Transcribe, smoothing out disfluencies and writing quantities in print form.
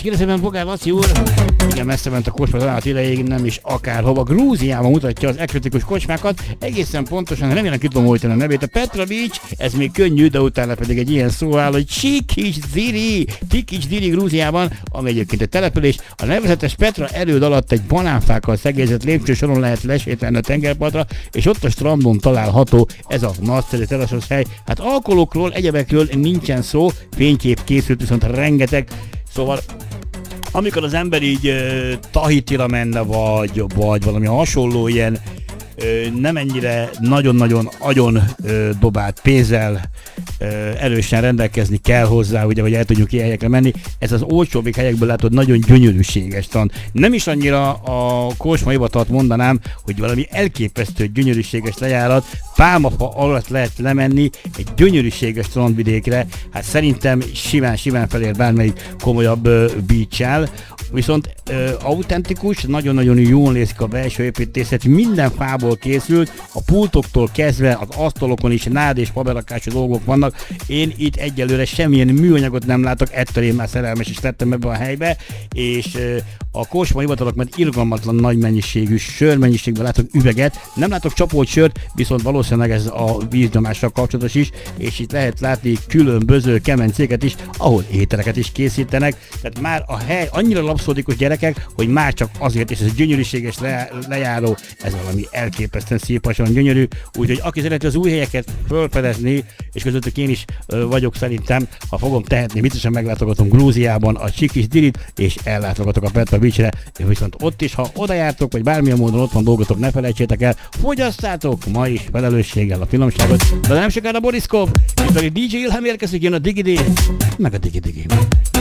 kérdezőben Bogár Laci úr. Igen, messze ment a kocsma találat idejéig, nem is akárhova. Grúziában mutatja az eklektikus kocsmákat, egészen pontosan, remélem ki tudom oltani a nevét. A Petra Beach, ez még könnyű, de utána pedig egy ilyen szó áll, hogy Tikics Diri Grúziában, ami egyébként egy település. A nevezetes Petra erőd alatt egy banánfákkal szegélyezett lépcsősoron lehet lesétálni a tengerpartra, és ott a strandon található ez a nagyszerű terasos hely. Hát alkoholokról, egyebekről nincsen szó, fénykép készült viszont rengeteg, szóval amikor az ember így Tahitira menne, vagy valami hasonló ilyen nem ennyire nagyon-nagyon agyon dobált pénzzel erősen rendelkezni kell hozzá, ugye, hogy el tudjuk ilyen helyekre menni. Ez az olcsóbbik helyekből látod nagyon gyönyörűséges strand. Nem is annyira a Kocsma hivatalt mondanám, hogy valami elképesztő gyönyörűséges lejárat, pálmafa alatt lehet lemenni egy gyönyörűséges strandvidékre. Hát szerintem simán felér bármelyik komolyabb beach-el. Viszont autentikus, nagyon-nagyon jól nézik a belső építészet, minden fából készült, a pultoktól kezdve az asztalokon is nád és faberakási dolgok vannak. Én itt egyelőre semmilyen műanyagot nem látok, ettől én már szerelmes is lettem ebbe a helybe, és a Kocsma hivatalok, mert irgalmatlan nagy mennyiségű sörmennyiségben látok üveget, nem látok csapolt sört, viszont valószínűleg ez a víznyomással kapcsolatos is, és itt lehet látni különböző kemencéket is, ahol ételeket is készítenek, tehát már a hely annyira lapszódikus, gyerekek, hogy már csak azért, és ez gyönyörűséges lejáró, ez valami elképesztően szépasan gyönyörű, úgyhogy aki szereti az új helyeket fölfedezni, és közöttük én is vagyok szerintem, ha fogom tehetni, biztosan meglátogatom Grúziában a Tikics Dirit, és ellátogatok a Petra Beachre, viszont ott is, ha oda jártok, vagy bármilyen módon ott van dolgotok, ne felejtsétek el, fogyasszátok ma is felelősséggel a finomságot, de nem sokára Boriskop, itt a DJ Ilham érkezik, jön a Digi D, meg a Digi Digi.